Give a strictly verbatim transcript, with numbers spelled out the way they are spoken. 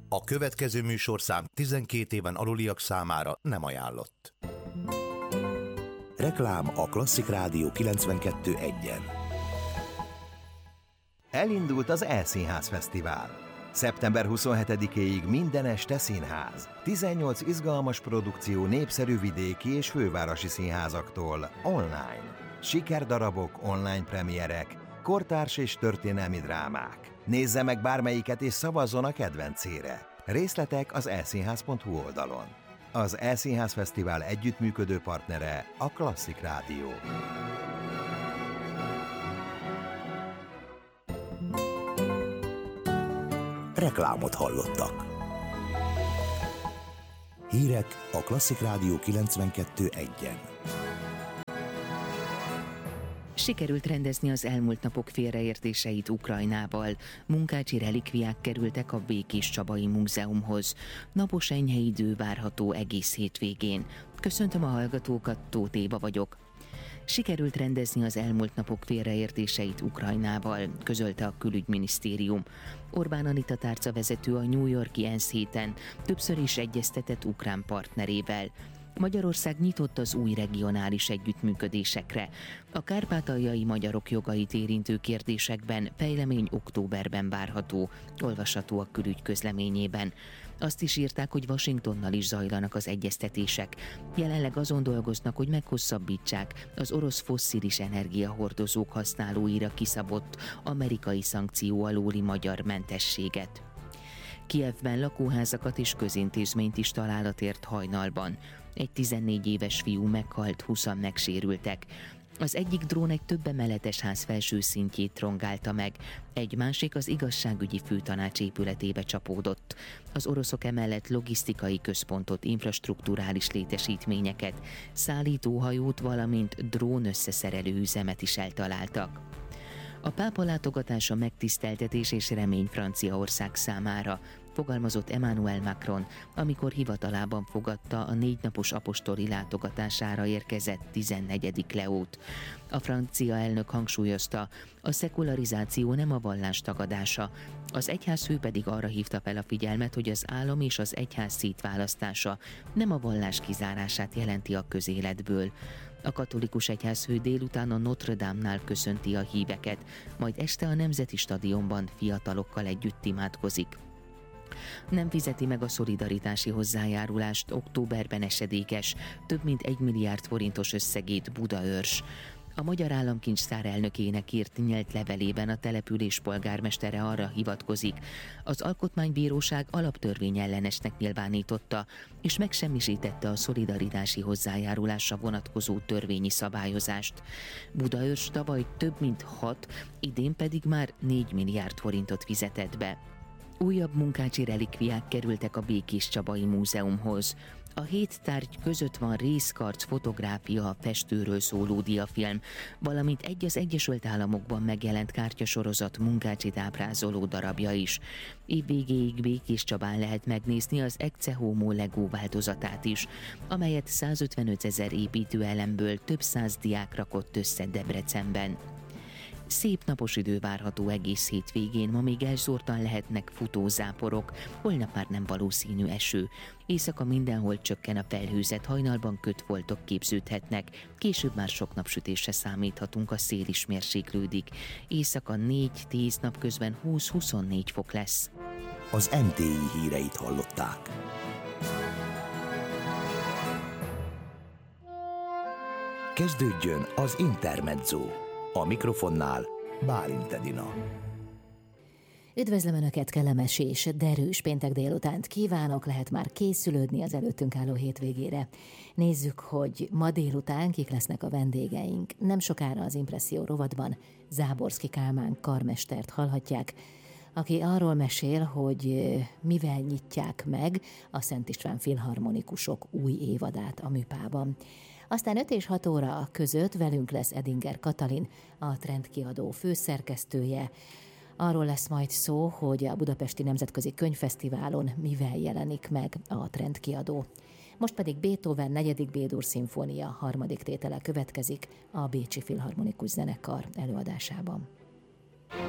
A következő műsorszám tizenkét éven aluliak számára nem ajánlott. Reklám a Klasszik Rádió kilencvenkettő egyen. Elindult az E-Színház Fesztivál. szeptember huszonhetedikéig minden este színház. tizennyolc izgalmas produkció népszerű vidéki és fővárosi színházaktól online. Sikerdarabok, online premierek, kortárs és történelmi drámák. Nézze meg bármelyiket és szavazzon a kedvencére. Részletek az e színház pont hu oldalon. Az E-Színház Fesztivál együttműködő partnere a Klasszik Rádió. Reklámot hallottak. Hírek a Klasszik Rádió kilencvenkettő egyen. Sikerült rendezni az elmúlt napok félreértéseit Ukrajnával. Munkácsi relikviák kerültek a Békés Csabai Múzeumhoz. Napos enyhe idő várható egész hétvégén. Köszöntöm a hallgatókat, Tóth Éva vagyok. Sikerült rendezni az elmúlt napok félreértéseit Ukrajnával, közölte a külügyminisztérium. Orbán Anita tárcavezető a New York-i ENSZ héten többször is egyeztetett ukrán partnerével. Magyarország nyitott az új regionális együttműködésekre. A kárpátaljai magyarok jogait érintő kérdésekben fejlemény októberben várható, olvasható a külügy közleményében. Azt is írták, hogy Washingtonnal is zajlanak az egyeztetések. Jelenleg azon dolgoznak, hogy meghosszabbítsák az orosz fosszilis energiahordozók használóira kiszabott amerikai szankció alóli magyar mentességet. Kijevben lakóházakat és közintézményt is találat ért hajnalban. Egy tizennégy éves fiú meghalt, húszan megsérültek. Az egyik drón egy több emeletes ház felső szintjét rongálta meg, egy másik az igazságügyi főtanács épületébe csapódott. Az oroszok emellett logisztikai központot, infrastrukturális létesítményeket, szállítóhajót, valamint drón összeszerelő üzemet is eltaláltak. A pápa látogatása megtiszteltetés és remény Franciaország számára, fogalmazott Emmanuel Macron, amikor hivatalában fogadta a négy napos apostoli látogatására érkezett tizennegyedik Leót. A francia elnök hangsúlyozta, a szekularizáció nem a vallás tagadása, az egyházfő pedig arra hívta fel a figyelmet, hogy az állam és az egyház szétválasztása nem a vallás kizárását jelenti a közéletből. A katolikus egyházfő délután a Notre Dame-nál köszönti a híveket, majd este a Nemzeti Stadionban fiatalokkal együtt imádkozik. Nem fizeti meg a szolidaritási hozzájárulást októberben esedékes, több mint egy milliárd forintos összegét Budaörs. A Magyar Államkincstár elnökének írt nyílt levelében a település polgármestere arra hivatkozik, az Alkotmánybíróság alaptörvényellenesnek nyilvánította, és megsemmisítette a szolidaritási hozzájárulásra vonatkozó törvényi szabályozást. Budaörs tavaly több mint hat, idén pedig már négy milliárd forintot fizetett be. Újabb munkácsi relikviák kerültek a Békés Csabai Múzeumhoz. A hét tárgy között van részkarc, fotográfia, festőről szóló diafilm, valamint egy az Egyesült Államokban megjelent kártyasorozat munkácsit ábrázoló darabja is. Évvégéig Békés Csabán lehet megnézni az Ecce Homo Lego változatát is, amelyet százötvenöt ezer építőelemből több száz diák rakott össze Debrecenben. Szép napos idő várható egész hétvégén, ma még elszórtan lehetnek futózáporok, holnap már nem valószínű eső. Éjszaka mindenhol csökken a felhőzet, hajnalban kötfoltok képződhetnek, később már sok napsütésre számíthatunk, a szél is mérséklődik. Éjszaka négy-tíz, napközben húsz-huszonnégy fok lesz. Az em té i híreit hallották. Kezdődjön az Intermezzo. A mikrofonnál Bálint Edina. Üdvözlöm Önöket, kellemes és derűs péntek délutánt kívánok, lehet már készülődni az előttünk álló hétvégére. Nézzük, hogy ma délután kik lesznek a vendégeink. Nem sokára az Impresszió rovatban Záborszky Kálmán karmestert hallhatják, aki arról mesél, hogy mivel nyitják meg a Szent István Filharmonikusok új évadát a Műpában. Aztán öt és hat óra között velünk lesz Edinger Katalin, a Trendkiadó főszerkesztője. Arról lesz majd szó, hogy a Budapesti Nemzetközi Könyvfesztiválon mivel jelenik meg a Trendkiadó. Most pedig Beethoven negyedik B-dur szimfónia harmadik tétele következik a Bécsi Filharmonikus Zenekar előadásában.